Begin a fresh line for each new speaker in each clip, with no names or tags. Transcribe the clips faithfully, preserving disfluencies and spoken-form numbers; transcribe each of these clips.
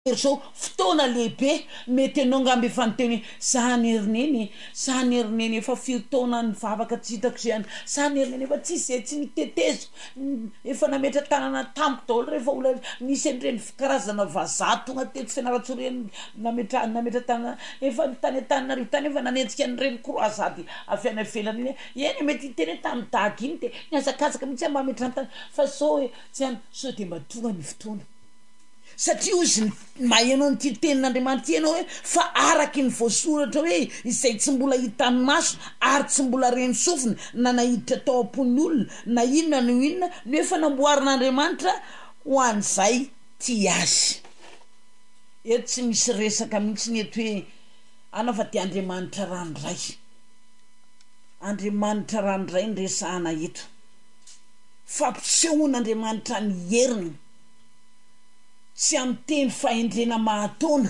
so fotoana lehibe mety anao ngamby efa nyteny sahany herineny sahany herineny efa fiotona ny vavaka tsy hitako zany sahany herineny efa tsisy zay tsy mitetezo efa nametra tanana tamiko daholo rehefa ola misy an'ireny karazana vazaha tonga teto fianaratsoreny nametra nametra tanana efa tany an-taninarivo tany efa nanenjika an'ireny croisady avy any ivelany iny eny mety hiteny tamin'ny dagy iny de niazakazaka mihitsy mba metra tany fa so tsy any so de mba tonga ny fotoana satria ozy mahaino nyty tenin'Andriamanitra ianao hoe fa araky ny voasoratra hoe izay tsy mbola hitany maso ary tsy mbola reny sofina na nahiditra tao am-pony olona na inona no inona no efa namboarin'Andriamanitra ho an'izay ty azy. Eto tsy misy resaka mihitsy ny eto hoe ana fa dia Andriamanitra ranoray Andriamanitra ranoray ny resahana eto fampisehoan'Andriamanitra ny heriny tsy am'teny fahendrena mahatona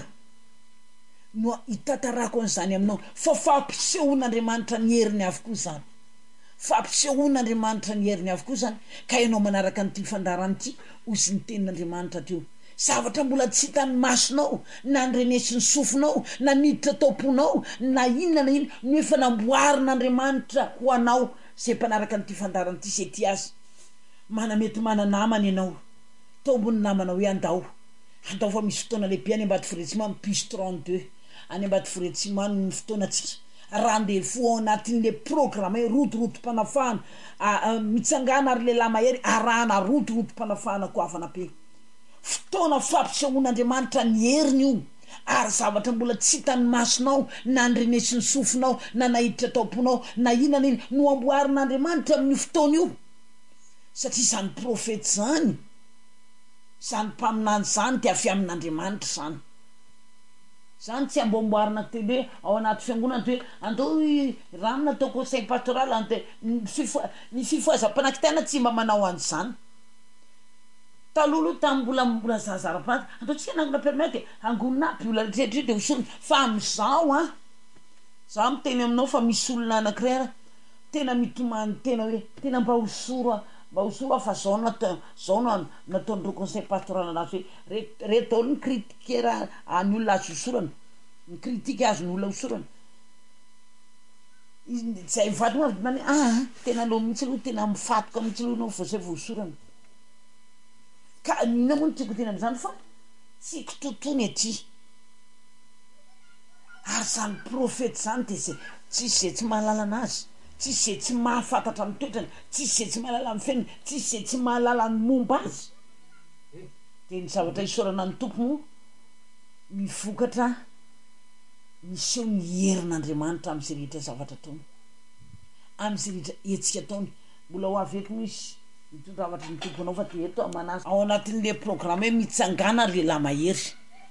no hitatarako an'izany aminao fa fampisehoan'Andriamanitra ny heriny avokoa zany fampisehoan'Andriamanitra ny heriny avokoa zany ka ianao manaraka n'ity fandarana ity ozy ny tenin'Andriamanitra teo zavatra mbola tsy hitan'ny masonao na nyrenesin'ny sofinao na niditra tao-ponao na inona na inona no efa namboarin'Andriamanitra ho anao zay mpanaraka n'ity fandarana ity zay ty azy manamety mananamana ianao tao ambony namana hoe andao andao fa misy fotoana lehibe any Ambatoforitsimo plus trente-deux any Ambatoforitsimo any ny fotoanatsika rendez-vous ao anatin'le programme hoe rotorotom-panafahana mitsangana ary lehilahy mahery arahana rotorotom-panafahana ko avana be fotoana fampisehoan'Andriamanitra ny heriny io ary zavatra mbola tsy hitan'ny masonao na nyrenesin'ny sofinao na nahiditra tao-ponao na inona na iny no amboarin'Andriamanitra amin'ny fotoana io satria zany profety zany zany mpaminany zany de avy amin'Andriamanitra zany zany tsy amboamboarina tele ao anaty fiangonana hoe andao rano natao conseil pastoral ante ny fifoazam-panakitana tsy mba manao an'izany talolo tamin'ny mbola mbola zazara-panata andao tsika nangona permettre angoninampy olona rehetrarehetra de hosorona fa am'izao a za miteny aminao fa misy olona anakiray tena mitomany tena hoe tena mba hosoro mba hosoro fa zao natao zao no nataon'ireo conseil pastoral anazy hoe reto daholo ny critikera any olona azy hosorana ny critique azy ny olona hosorana zay mivady moa mane ah tena aloha mihitsy aloha tena mifatoka mihitsy aloha nao vao zay vao hosorana ka nina moa no tiako tena am'izany fa tsy kitontony aty ary zany profety zany de zay tsisy zay tsy mahalala anazy tsisy zay tsy mahafantatra ny toetrany tsisy zay tsy mahalala ny feniny tsisy zay tsy mahalala ny momba azy de ny zavatra isorana ny tompo moa mivokatra miseho ny herin'Andriamanitra am'izay rehetra zavatra taony am'izay rehetra etsika taony mbola ho avy eto misy mitondravatra ny tompo anao fa de eto amanazy ao anatin'le programme hoe mitsangana lehilahy mahery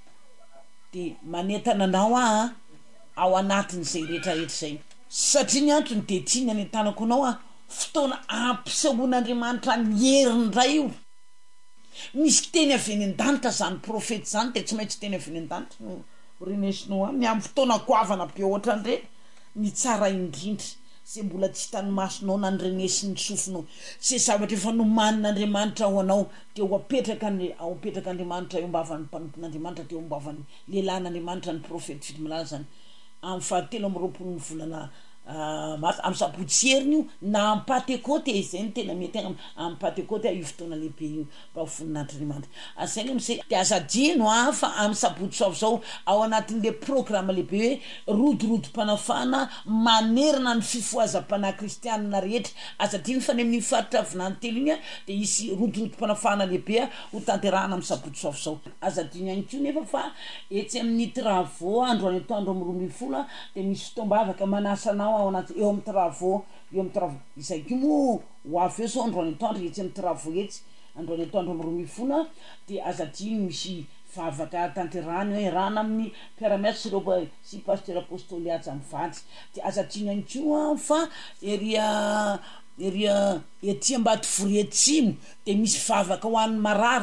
de manentana anao a ao anatin'izay rehetrarehetra zay satria ny antony de ty ny anentanako anao a fotoana ampisehoan'Andriamanitra ny heriny ray io misy teny avy any an-danitra zany profety zany de tsy maintsy teny avy any an-danitra no renesinao aminy amin'ny fotoana goavana be ohatran'ireny ny tsara indrindra zay mbola tsy hitan'ny masonao na ny renesin'ny sofinao zay zavatra efa nomanin'Andriamanitra ho anao de ho apetraka ny ao apetraka Andriamanitra eo ambavan'ny mpanompon'Andriamanitra de eo ambavan'ny lehilahin'Andriamanitra ny profety Fidy Malala zany amin'ny fahatelo amby roapolo ny volana mars amin'ny sabotsy heriny io na amin'ny Pentecote zay ny tena mety amin'ny Pentecote io fotoana lehibe io mba ho voninahitry'Andriamanitra azay ny am'zay de azadino a fa amin'ny sabotsy ao zao ao anatin'le programme lehibe hoe rodorotom-panafahana manerina ny fifohazam-panahy kristianina rehetra azadino fa ny amin'ny faritra vinany telo iny a de isy rodorotom-panafahana lehibe a ho tanterahana amin'ny sabotsy ao zao azadino ihany ko nefa fa etsy amin'ny travaux andro any atao andro amin'ny roa ambin'ny folo de misy fotoam-bavaka manasanao ao anaty eo amin'ny travaux eo amin'ny travaux izay ko moa ho avy eo so andro any atoandro etsy amin'ny travaux etsy andro any atoandro amin'ny roa ambin'ny folo de azadino misy vavaka tanterahany hoe rana amin'ny mpiara-miasa sy reo sy pasteur apôstôly aja mivady de azadino ihany ko fa eria eria ety Ambatoforitsimo de misy vavaka ho an'ny marary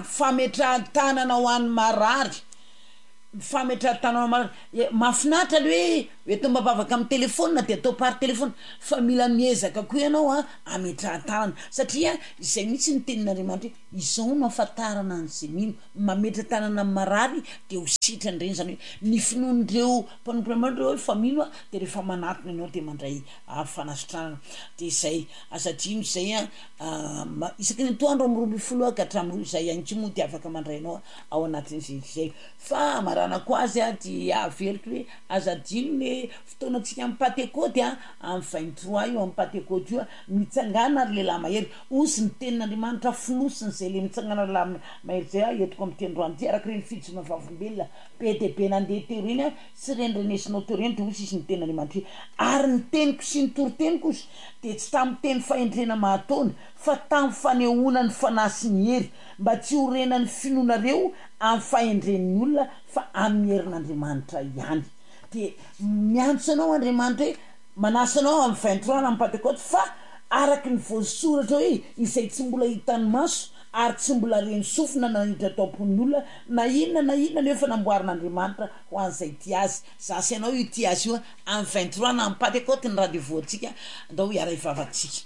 fametrahan-tanana ho an'ny marary fametrahan-tanana marary mahafinaritra le hoe hoe to mbabavaka amy telefôna de atao par telefôna fa mila miezaka koa ianao a ametratanana satria izay mihitsy ny tenin'andriamanitra hoe izao no afatarana an'zay mino mametra tanana amy marary de ho sitrany reny zany hoe ny finoan'ireo mpanomponamanitra hoe fa mino a de rehefa manatona ianao de mandray fanasitranana de zay asatino zay a isaky ny toandro amy roa ambifolo a ka hatramin'roa zay ihany koa moa de afaka mandray anao ao anatin'zay zay fa marana ko azy a ty aveliko hoe azadino le fotoanatsika amy patekôty a amy vingt-trois io amy patekôty io a mitsangana ary lehilahy mahery osy ny tenin'andriamanitra finosiny zay le mitsangana lehilahy mahery zay a etiko amy tendroany ty araka reny fijona vavombelona be de be nandeha teo reny a sy reny renesinao teo reny de osy isy ny tenin'andriamanitra ary ny teniko sy ny toroteniko ozy de tsy tamy teny fahendrena mahatona fa tamy fanehoana ny fanasy ny hery mba tsy horena ny finoanareo amy fahendren'ny olona fa amy herin'andriamanitra ihany de miantso anao andriamanitra hoe manasanao amy vingt-trois na amy patekôty fa araky ny voasoratra hoe izay tsy mbola hitany maso ary tsy mbola reny sofina na hidra taompon'ny olona na inona na inona ny efa namboarin'andriamanitra ho an'izay ty azy zasy ianao io ty azy io a amy vingt-trois na amy patekôty ny rendez-vous atsika andao hiara ivavatsika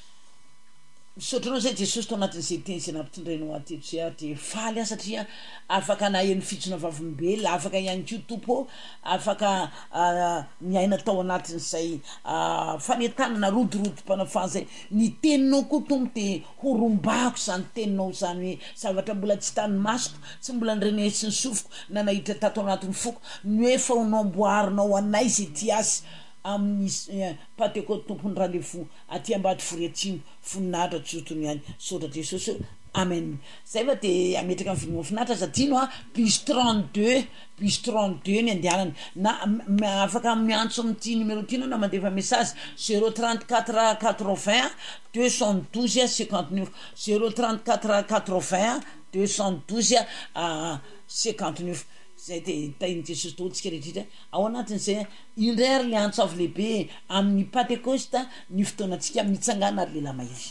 misotranao zay jesosy to anatin'izay teny zay nampitondrainao ateto zay a de faly a satria afaka nahen'ny fijona vavombela afaka ihany ko tompo afaka miaina tao anatin'izay fanetanana rodorotom-panafana zay ny teninao koa tompo de horombako zany teninao zany hoe zavatra mbola tsy tany masoko tsy mbola nyrenesy ny sofiko na nahitra tato anatin'ny foko ny hoe fa honamboarinao anay zay ty azy amin'ny patekôty tompony rendez-vous aty ambady foretino voninahitra tsotony ihany sodra jesosy amen zay fa de ametraka amy vidina finahitra zadino a plus trente-deux plus trente-deux ny andianany na afaka miantso amity numéro tino na mandefa message zéro trente-quatre quatre-vingts deux cent douze cinquante-neuf zéro trente-quatre quatre-vingts deux cent douze cinquante-neuf zay de tainy jesosy totsika rehetritra ao anatin'zay indray ary le antso avy lehibe amin'ny patekôsta ny fotoanatsika mitsangana ary lehilahy mahery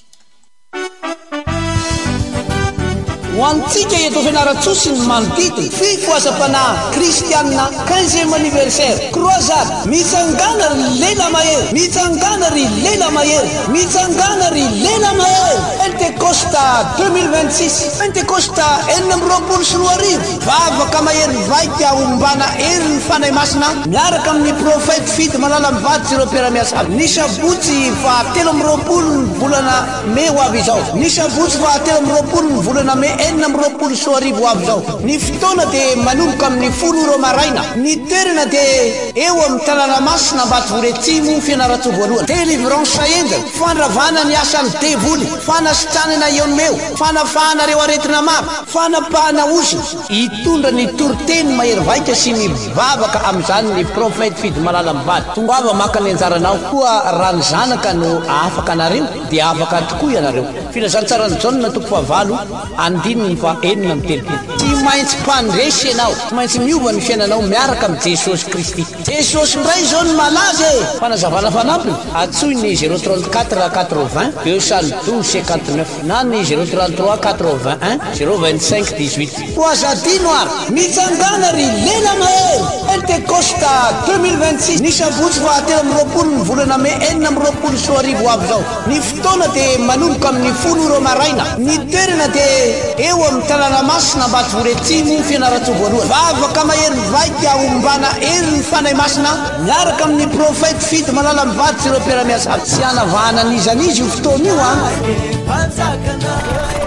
ho antsika eto fianaratsosy ny manodidiny fifoasam-panahy kristianina quinzième anniversaire croisade mitsangana ry lela mahery mitsangana ry lela mahery mitsangana ry lela mahery pentecosta deux mille vingt-six pentecosta enina amby roapolo sy roa arivo vavaka mahery vaika ombana hery ny fanahy masina miaraka amin'ny profety fity malala mivady sy ireo mpiara-miasa aby ny sabotsy fahatelo amby roapolo ny volana me ho avy izao ny sabotsy fahatelo amby roapolo ny volana me enina amby roapolo sy roa arivo ho avy zao ny fotoana de manomboka amin'ny folo ro maraina ny toerana de eo amin'ny tanàna masina Ambatvoretimo fianarantso voalohany délivrance saenda fandravana ny asany devoly fanasitranana ionmeo fanafahanareo aretina maro fanapahana osina hitondra ny toroteny mahery vaika sy mivavaka am'izany ny profety fidy malala mivady tonga ava maka ny anjaranao koa rany zanaka no afaka anareo de afaka tokoa ianareo filazantsarany jaune toko fahavalo andininy fa enina amy telopolo tsy maintsy mpandresy ianao tsy maintsy miova ny fiainanao miaraka amy jesosy kristy jesosy ndray zao ny malaza e fanazavana fanampiny atsoy ny zéro trente-quatre quatre-vingts deux cent douze cinquante-neuf na ny zéro trente-trois quatre-vingt-un zéro vingt-cinq dix-huit poazadino ary mitsangana ry lela mahery pentecosta deux mille vingt-six ny sabotsy fahatelo amby roapolo ny volana me enina amby roapolo sy roa arivo avy zao ny fotoana de manomboka amin'ny folo ro maraina ny toerana de eo amin'ny tanàna masina Ambatvoretimo fianarantso voalohany vavaka mahery vaika ombana hery ny fanahy masina miaraka amin'ny profety fity malala mivady sy ireo mpiara-miasa aby sy anavahana an'izan'izy io fotoana io a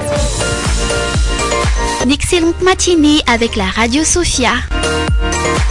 Une excellente matinée avec la Radio Sophia.